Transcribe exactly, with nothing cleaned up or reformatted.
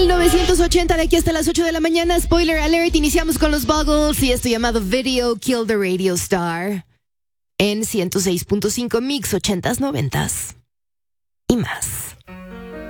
mil novecientos ochenta, de aquí hasta las ocho de la mañana. Spoiler alert, iniciamos con los Buggles y esto llamado Video Kill the Radio Star en ciento seis punto cinco Mix ochentas, noventas y más.